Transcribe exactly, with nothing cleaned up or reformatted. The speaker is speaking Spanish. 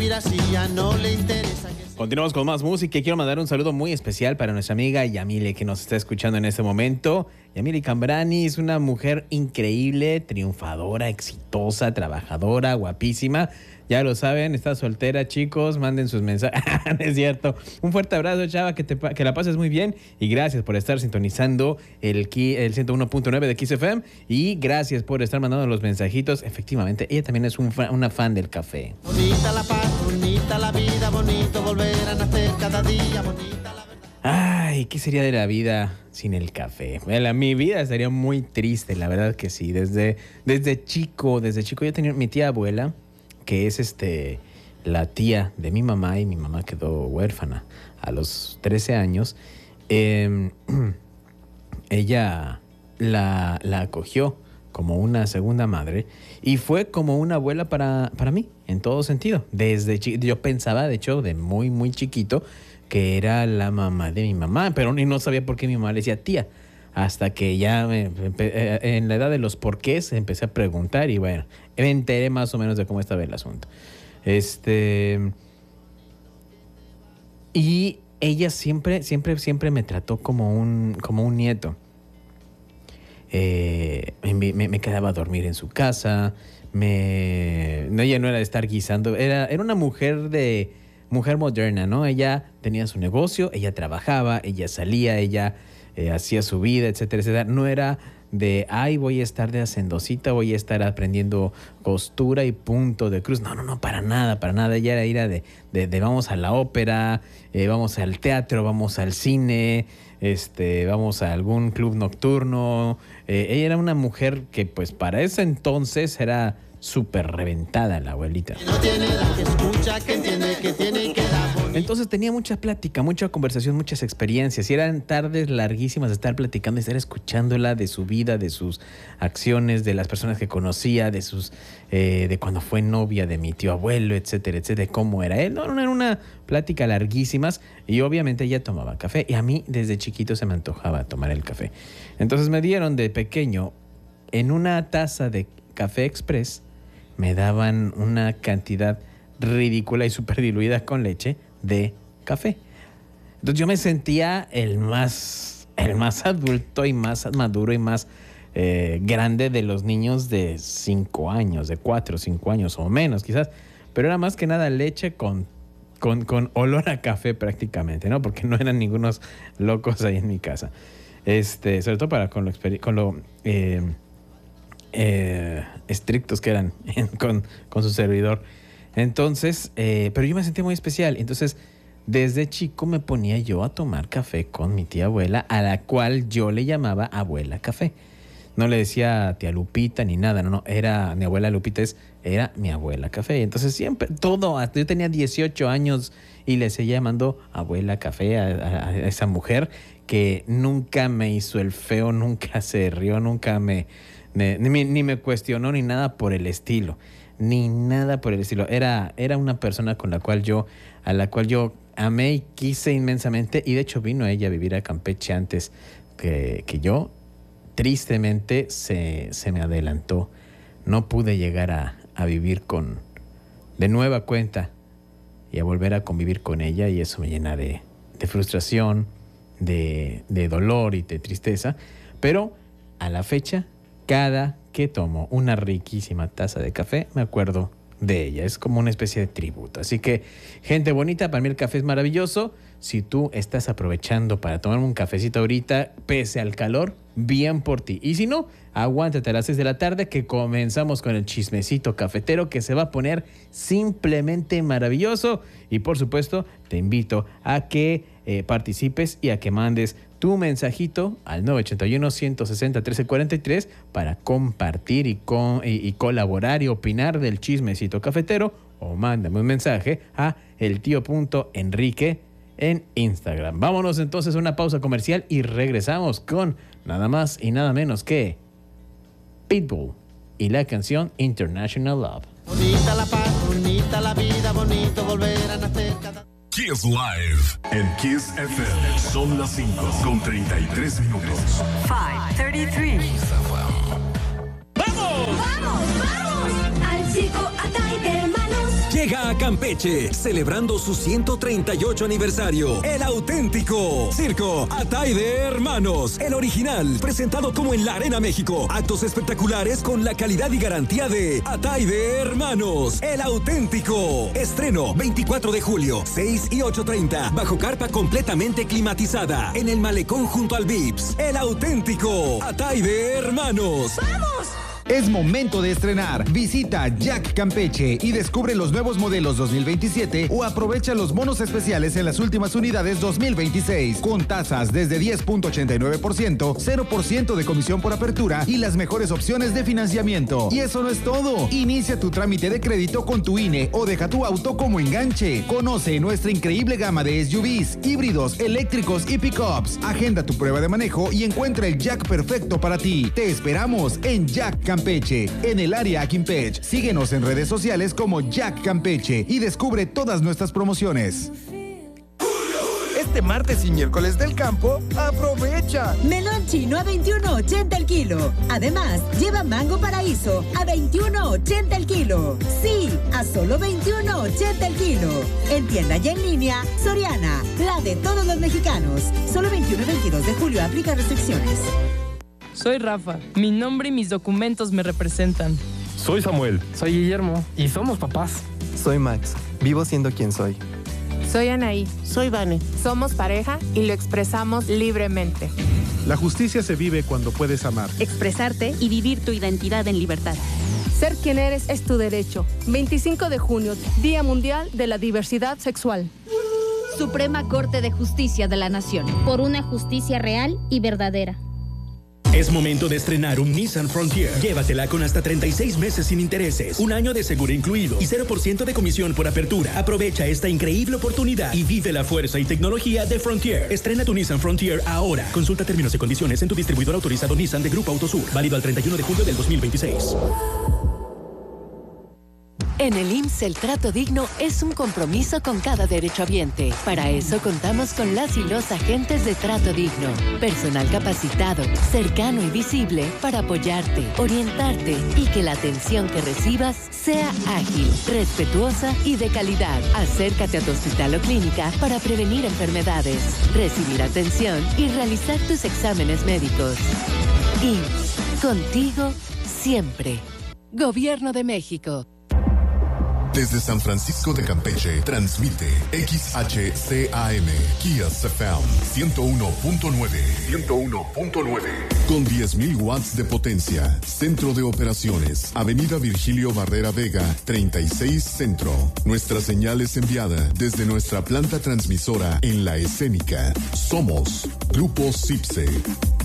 No le interesa que... Continuamos con más música y quiero mandar un saludo muy especial para nuestra amiga Yamile que nos está escuchando en este momento. Yamile Cambrani es una mujer increíble, triunfadora, exitosa, trabajadora, guapísima. Ya lo saben, está soltera, chicos, manden sus mensajes. Es cierto. Un fuerte abrazo, chava, que, te, que la pases muy bien. Y gracias por estar sintonizando el, el ciento uno punto nueve de Kiss F M. Y gracias por estar mandando los mensajitos. Efectivamente, ella también es un fan, una fan del café. Bonita la paz, bonita la vida, bonito volver a nacer cada día, bonita la verdad. Ay, ¿qué sería de la vida sin el café? Bueno, mi vida estaría muy triste, la verdad que sí. Desde, desde chico, desde chico yo tenía mi tía abuela, que es este la tía de mi mamá, y mi mamá quedó huérfana a los trece años. Eh, ella la, la acogió como una segunda madre y fue como una abuela para, para mí, en todo sentido. Desde chi- yo pensaba, de hecho, de muy, muy chiquito, que era la mamá de mi mamá, pero ni no sabía por qué mi mamá le decía tía. Hasta que ya me, en la edad de los porqués empecé a preguntar y bueno, me enteré más o menos de cómo estaba el asunto. Este... Y ella siempre, siempre, siempre me trató como un, como un nieto. Eh, me, me, me quedaba a dormir en su casa. Me, no, ella no era de estar guisando. Era, era una mujer de... Mujer moderna, ¿no? Ella tenía su negocio, ella trabajaba, ella salía, ella eh, hacía su vida, etcétera, etcétera. No era de, ay, voy a estar de hacendosita, voy a estar aprendiendo costura y punto de cruz. No, no, no, para nada, para nada. Ella era ira de, de, de vamos a la ópera, eh, vamos al teatro, vamos al cine, este, vamos a algún club nocturno. Eh, ella era una mujer que, pues, para ese entonces era súper reventada la abuelita. No tiene la que escucha, que entiende, que tiene y que da bonito. Entonces tenía mucha plática, mucha conversación, muchas experiencias. Y eran tardes larguísimas de estar platicando, de estar escuchándola de su vida, de sus acciones, de las personas que conocía, de sus eh, de cuando fue novia de mi tío abuelo, etcétera, etcétera, de cómo era él. No, no, era una plática larguísimas. Y obviamente ella tomaba café. Y a mí desde chiquito se me antojaba tomar el café. Entonces me dieron de pequeño en una taza de café express. Me daban una cantidad ridícula y súper diluida con leche de café. Entonces yo me sentía el más, el más adulto y más maduro y más eh, grande de los niños de cinco años, de cuatro o cinco años o menos quizás. Pero era más que nada leche con, con, con olor a café prácticamente, ¿no? Porque no eran ningunos locos ahí en mi casa. Este, sobre todo para con lo... Con lo eh, Eh, estrictos que eran con, con su servidor. Entonces, eh, pero yo me sentí muy especial. Entonces, desde chico me ponía yo a tomar café con mi tía abuela, a la cual yo le llamaba abuela café. No le decía tía Lupita ni nada, no, no, era mi abuela Lupita, es, era mi abuela café. Entonces siempre, todo, hasta yo tenía dieciocho años y le seguía llamando abuela café a, a, a esa mujer que nunca me hizo el feo, nunca se rió, nunca me... Ni, ni, ni me cuestionó ni nada por el estilo, ni nada por el estilo. Era, era una persona con la cual yo, a la cual yo amé y quise inmensamente, y de hecho vino ella a vivir a Campeche antes que, que yo. Tristemente se, se me adelantó. No pude llegar a, a vivir con, de nueva cuenta y a volver a convivir con ella, y eso me llena de, de frustración, de, de dolor y de tristeza. Pero a la fecha, cada que tomo una riquísima taza de café, me acuerdo de ella. Es como una especie de tributo. Así que, gente bonita, para mí el café es maravilloso. Si tú estás aprovechando para tomar un cafecito ahorita, pese al calor, bien por ti. Y si no, aguántate a las seis de la tarde que comenzamos con el chismecito cafetero, que se va a poner simplemente maravilloso. Y por supuesto, te invito a que eh, participes y a que mandes tu mensajito al nueve ocho uno, uno seis cero, uno tres cuatro tres para compartir y, con, y, y colaborar y opinar del chismecito cafetero, o mándame un mensaje a eltio.enrique en Instagram. Vámonos entonces a una pausa comercial y regresamos con nada más y nada menos que Pitbull y la canción International Love. Bonita la paz, bonita la vida, bonito volver a nacer cada... Kiss Live en Kiss F M. Son las cinco con treinta y tres minutos. cinco treinta y tres. ¡Vamos! ¡Vamos, vamos! Al circo Atay de Hermanos. llega a Campeche, celebrando su ciento treinta y ocho aniversario. El auténtico Circo Ataide Hermanos, el original, presentado como en la Arena México. Actos espectaculares con la calidad y garantía de Ataide Hermanos, el auténtico. Estreno veinticuatro de julio, seis y ocho treinta, bajo carpa completamente climatizada, en el malecón junto al Vips. El auténtico Ataide Hermanos. ¡Vamos! Es momento de estrenar. Visita Jack Campeche y descubre los nuevos modelos dos mil veintisiete o aprovecha los bonos especiales en las últimas unidades dos mil veintiséis con tasas desde diez punto ochenta y nueve por ciento, cero por ciento de comisión por apertura y las mejores opciones de financiamiento. Y eso no es todo. Inicia tu trámite de crédito con tu I N E o deja tu auto como enganche. Conoce nuestra increíble gama de S U Vs, híbridos, eléctricos y pickups. Agenda tu prueba de manejo y encuentra el Jack perfecto para ti. Te esperamos en Jack Campeche. Campeche, en el área Quimpech. Síguenos en redes sociales como Jack Campeche y descubre todas nuestras promociones. Este martes y miércoles del campo, aprovecha. Melón chino a veintiuno ochenta el kilo. Además, lleva mango paraíso a veintiuno ochenta el kilo. Sí, a solo veintiuno ochenta el kilo. En tienda y en línea, Soriana, la de todos los mexicanos. Solo veintiuno y veintidós de julio, aplica restricciones. Soy Rafa. Mi nombre y mis documentos me representan. Soy Samuel. Soy Guillermo. Y somos papás. Soy Max. Vivo siendo quien soy. Soy Anaí. Soy Vane. Somos pareja y lo expresamos libremente. La justicia se vive cuando puedes amar, expresarte y vivir tu identidad en libertad. Ser quien eres es tu derecho. veinticinco de junio, Día Mundial de la Diversidad Sexual. Suprema Corte de Justicia de la Nación. Por una justicia real y verdadera. Es momento de estrenar un Nissan Frontier. Llévatela con hasta treinta y seis meses sin intereses, un año de seguro incluido y cero por ciento de comisión por apertura. Aprovecha esta increíble oportunidad y vive la fuerza y tecnología de Frontier. Estrena tu Nissan Frontier ahora. Consulta términos y condiciones en tu distribuidor autorizado Nissan de Grupo Autosur. Válido al treinta y uno de julio del dos mil veintiséis. En el I M S S el trato digno es un compromiso con cada derechohabiente. Para eso contamos con las y los agentes de trato digno. Personal capacitado, cercano y visible para apoyarte, orientarte y que la atención que recibas sea ágil, respetuosa y de calidad. Acércate a tu hospital o clínica para prevenir enfermedades, recibir atención y realizar tus exámenes médicos. I M S S, contigo siempre. Gobierno de México. Desde San Francisco de Campeche, transmite X H C A M, Kias F M, ciento uno punto nueve. ciento uno punto nueve. Con diez mil watts de potencia. Centro de operaciones. Avenida Virgilio Barrera Vega, treinta y seis Centro. Nuestra señal es enviada desde nuestra planta transmisora en La Escénica. Somos Grupo CIPSE.